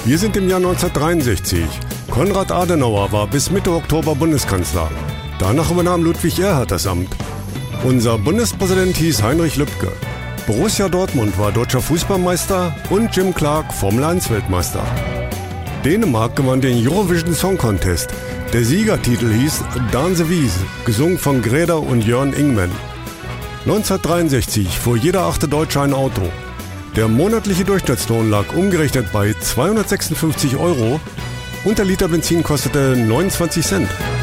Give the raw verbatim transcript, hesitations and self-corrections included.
Wir sind im Jahr neunzehnhundertdreiundsechzig. Konrad Adenauer war bis Mitte Oktober Bundeskanzler. Danach übernahm Ludwig Erhard das Amt. Unser Bundespräsident hieß Heinrich Lübke. Borussia Dortmund war deutscher Fußballmeister und Jim Clark Formel eins Weltmeister. Dänemark gewann den Eurovision Song Contest. Der Siegertitel hieß Danse Wies, gesungen von Greta und Jörn Ingmann. neunzehnhundertdreiundsechzig fuhr jeder achte Deutsche ein Auto. Der monatliche Durchschnittslohn lag umgerechnet bei zweihundertsechsundfünfzig Euro und der Liter Benzin kostete neunundzwanzig Cent.